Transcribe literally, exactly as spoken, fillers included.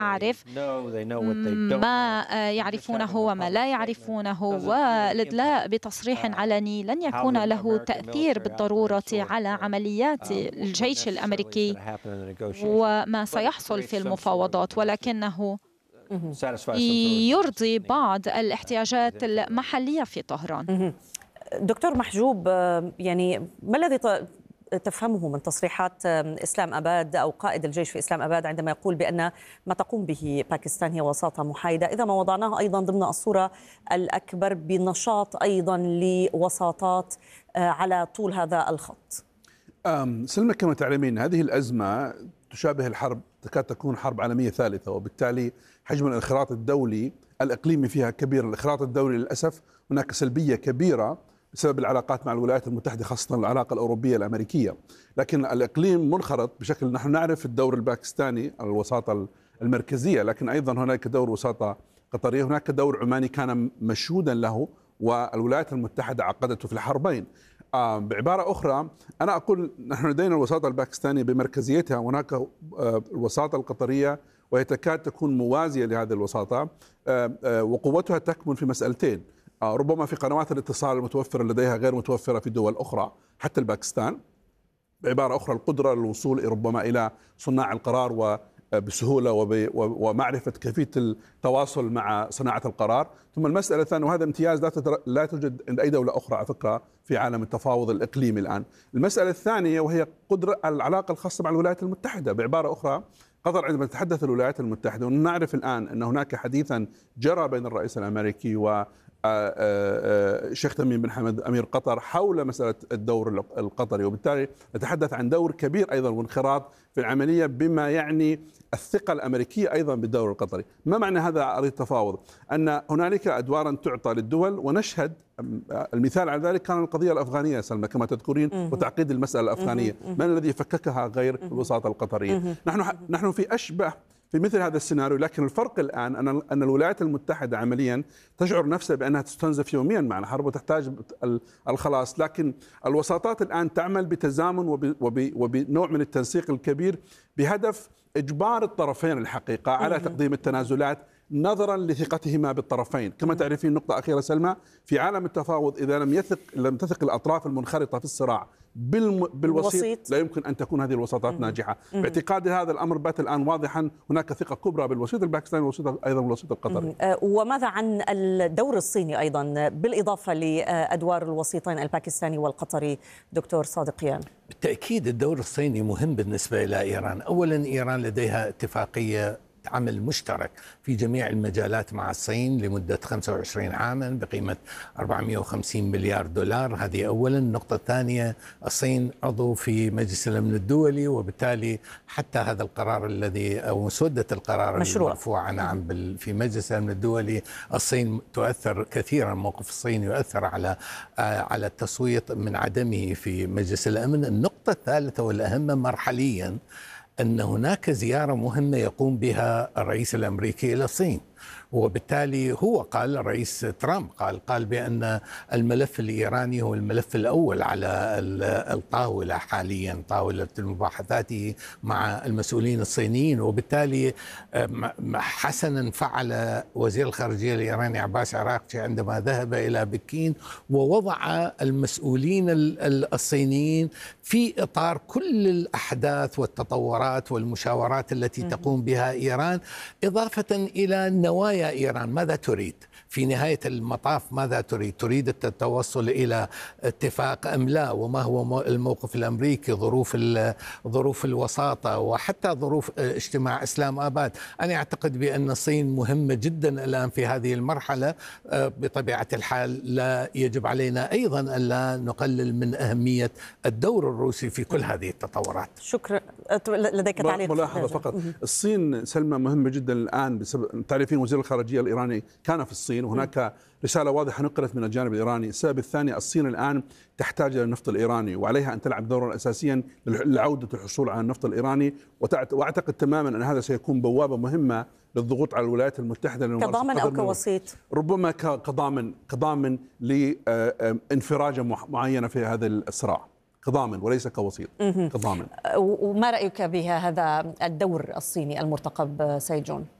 يعرف ما يعرفونه وما لا يعرفونه، والإدلاء بتصريح علني لن يكون له تأثير بالضرورة على عمليات الجيش الأمريكي وما سيحصل في المفاوضات، ولكنه يرضي بعض الاحتياجات المحلية في طهران. دكتور محجوب، يعني ما الذي تفهمه من تصريحات إسلام أباد أو قائد الجيش في إسلام أباد عندما يقول بأن ما تقوم به باكستان هي وساطة محايدة، إذا ما وضعناه أيضا ضمن الصورة الأكبر بنشاط أيضا لوساطات على طول هذا الخط؟ سلمى، كما تعلمين هذه الأزمة تشابه الحرب، تكاد تكون حرب عالمية ثالثة، وبالتالي حجم الانخراط الدولي الإقليمي فيها كبير. الانخراط الدولي للأسف هناك سلبية كبيرة بسبب العلاقات مع الولايات المتحدة، خاصة العلاقة الأوروبية الأمريكية، لكن الإقليم منخرط بشكل، نحن نعرف الدور الباكستاني الوساطة المركزية، لكن أيضا هناك دور وساطة قطرية، هناك دور عماني كان مشهودا له والولايات المتحدة عقدته في الحربين. آه بعبارة أخرى أنا أقول نحن لدينا الوساطة الباكستانية بمركزيتها، وهناك آه الوساطة القطرية وهي تكاد تكون موازية لهذه الوساطة، آه آه وقوتها تكمن في مسألتين، آه ربما في قنوات الاتصال المتوفرة لديها غير متوفرة في دول أخرى حتى الباكستان. بعبارة أخرى القدرة للوصول ربما إلى صناع القرار و بسهولة ومعرفة كيفية التواصل مع صناعة القرار. ثم المسألة الثانية، وهذا امتياز لا توجد عند أي دولة أخرى على فكرة في عالم التفاوض الإقليمي الآن. المسألة الثانية وهي قدرة العلاقة الخاصة مع الولايات المتحدة. بعبارة أخرى قطر عندما تتحدث الولايات المتحدة، ونعرف الآن أن هناك حديثا جرى بين الرئيس الأمريكي و الشيخ تميم بن حمد أمير قطر حول مسألة الدور القطري، وبالتالي نتحدث عن دور كبير أيضا وانخراط في العملية بما يعني الثقة الأمريكية أيضا بالدور القطري. ما معنى هذا عرض التفاوض؟ أن هنالك أدوارا تعطى للدول، ونشهد المثال على ذلك كان القضية الأفغانية سلمى كما تذكرين، وتعقيد المسألة الأفغانية، من الذي فككها غير الوساطة القطرية؟ نحن نحن في أشبه في مثل هذا السيناريو، لكن الفرق الآن أن أن الولايات المتحدة عمليا تشعر نفسها بأنها تستنزف يوميا مع الحرب وتحتاج الخلاص، لكن الوساطات الآن تعمل بتزامن وبنوع من التنسيق الكبير بهدف إجبار الطرفين الحقيقة على تقديم التنازلات نظرا لثقتهما بالطرفين. كما تعرفين نقطة أخيرة سلمى، في عالم التفاوض إذا لم يثق لم تثق الأطراف المنخرطة في الصراع بالم... بالوسيط لا يمكن أن تكون هذه الوساطات ناجحة. باعتقادي هذا الأمر بات الآن واضحا، هناك ثقة كبرى بالوسيط الباكستاني والوسيط أيضا بالوسيط القطري. وماذا عن الدور الصيني أيضا بالإضافة لأدوار الوسيطين الباكستاني والقطري دكتور صادق يان؟ بالتأكيد الدور الصيني مهم بالنسبة إلى إيران. أولا إيران لديها اتفاقية عمل مشترك في جميع المجالات مع الصين لمدة خمسة وعشرين عاما بقيمة أربعمئة وخمسين مليار دولار. هذه أولا. النقطة الثانية، الصين عضو في مجلس الأمن الدولي، وبالتالي حتى هذا القرار الذي أو مسودة القرار المرفوعة نعم في مجلس الأمن الدولي، الصين تؤثر كثيرا، موقف الصين يؤثر على على التصويت من عدمه في مجلس الأمن. النقطة الثالثة والأهم مرحليا أن هناك زيارة مهمة يقوم بها الرئيس الأمريكي إلى الصين، وبالتالي هو قال الرئيس ترامب قال قال بأن الملف الإيراني هو الملف الأول على الطاولة حاليا، طاولة المباحثات مع المسؤولين الصينيين. وبالتالي حسنا فعل وزير الخارجية الإيراني عباس عراقچي عندما ذهب إلى بكين ووضع المسؤولين الصينيين في إطار كل الأحداث والتطورات والمشاورات التي تقوم بها إيران، إضافة إلى نوايا إيران. ماذا تريد في نهاية المطاف؟ ماذا تريد؟ تريد التوصل إلى اتفاق أم لا؟ وما هو الموقف الأمريكي؟ ظروف ظروف الوساطة وحتى ظروف اجتماع إسلام آباد. أنا أعتقد بأن الصين مهمة جدا الآن في هذه المرحلة. بطبيعة الحال لا يجب علينا أيضا أن لا نقلل من أهمية الدور الروسي في كل هذه التطورات. شكرا. لديك تعليق؟ ملاحظة فقط، الصين سلمى مهمة جدا الآن بسبب تعرفين وزير الخارجية الإيراني كان في الصين، وهناك رسالة واضحة نقلت من الجانب الإيراني. السبب الثاني، الصين الآن تحتاج إلى النفط الإيراني، وعليها أن تلعب دورا أساسيا لعودة الحصول على النفط الإيراني، وأعتقد تماما أن هذا سيكون بوابة مهمة للضغوط على الولايات المتحدة كضامن أو كوسيط، ربما كضامن كضامن لانفراجة معينة في هذا الصراع. كضامن وليس كوسيط، كضامن. وما رأيك بهذا الدور الصيني المرتقب سيد جون؟